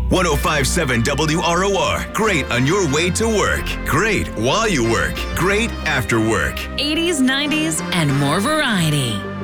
1057 WROR. Great on your way to work. Great while you work. Great after work. 80s, 90s, and more variety.